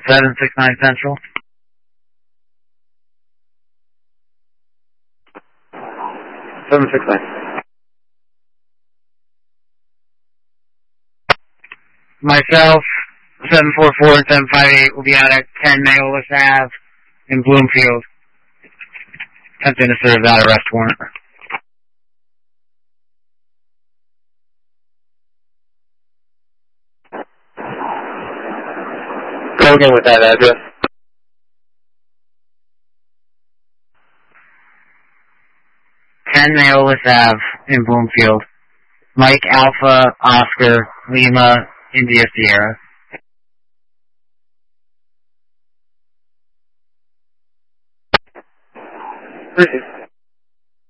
769 Central. 769. Myself, 744 and 758 will be out at 10 Mayolis Ave in Bloomfield, attempting to serve that arrest warrant. Go again with that address. Mayolis Ave in Bloomfield. Mike Alpha Oscar Lima India Sierra. Appreciate it.